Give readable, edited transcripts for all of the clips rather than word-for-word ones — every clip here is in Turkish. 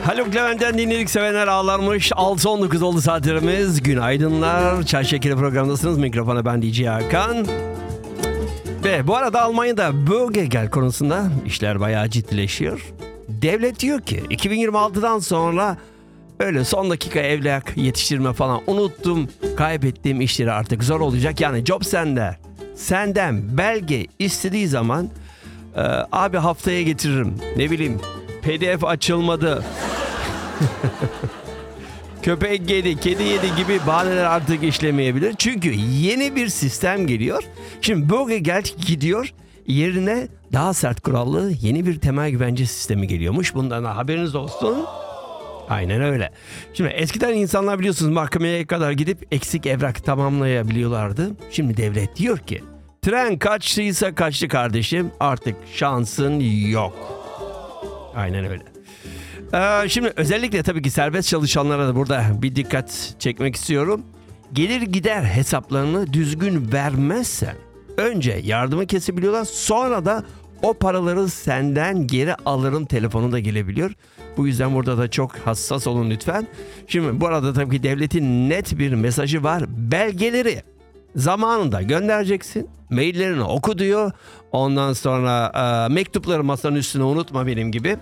Haluk Levent'ten dinledik, sevenler ağlarmış. 6.19 oldu saatlerimiz. Günaydınlar. Çay Şekeri programındasınız. Mikrofona ben DJ Hakan. Ve bu arada Almanya'da Bürgergeld konusunda işler bayağı ciddileşiyor. Devlet diyor ki 2026'dan sonra öyle son dakika evliyak yetiştirme falan unuttum, kaybettiğim işleri artık zor olacak. Yani job senden belge istediği zaman abi haftaya getiririm, ne bileyim PDF açılmadı, köpek yedi, kedi yedi gibi bahaneler artık işlemeyebilir. Çünkü yeni bir sistem geliyor. Şimdi Bürgergeld gidiyor, yerine daha sert kurallı yeni bir temel güvence sistemi geliyormuş. Bundan da haberiniz olsun. Aynen öyle. Şimdi eskiden insanlar biliyorsunuz mahkemeye kadar gidip eksik evrak tamamlayabiliyorlardı. Şimdi devlet diyor ki tren kaçtıysa kaçtı kardeşim, artık şansın yok. Aynen öyle. Şimdi özellikle tabii ki serbest çalışanlara da burada bir dikkat çekmek istiyorum. Gelir gider hesaplarını düzgün vermezsen önce yardımı kesebiliyorlar, sonra da o paraları senden geri alırım telefonu da gelebiliyor. Bu yüzden burada da çok hassas olun lütfen. Şimdi bu arada tabii ki devletin net bir mesajı var. Belgeleri zamanında göndereceksin. Maillerini oku diyor. Ondan sonra mektupları masanın üstüne unutma benim gibi.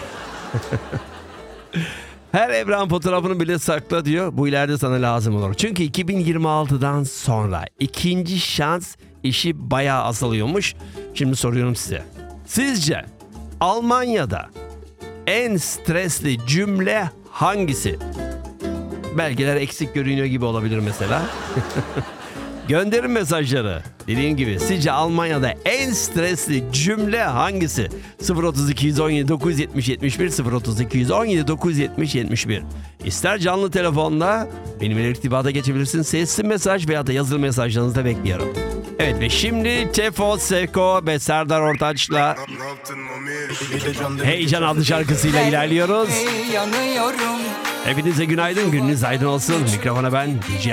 Her evrak fotoğrafını bile sakla diyor. Bu ileride sana lazım olur. Çünkü 2026'dan sonra ikinci şans işi bayağı azalıyormuş. Şimdi soruyorum size. Sizce Almanya'da en stresli cümle hangisi? Belgeler eksik görünüyor gibi olabilir mesela. Gönderin mesajları. Dediğim gibi sizce Almanya'da en stresli cümle hangisi? 032 117 970 71 032 117 970 71. İster canlı telefonla benimle irtibata geçebilirsin. Sesli mesaj veya da yazılı mesajlarınızı da bekliyorum. Evet ve şimdi Tefo Seko ve Serdar Ortaç'la Heyecan adlı şarkısıyla ilerliyoruz. Hepinize günaydın, gününüz aydın olsun. Mikrofona ben DJ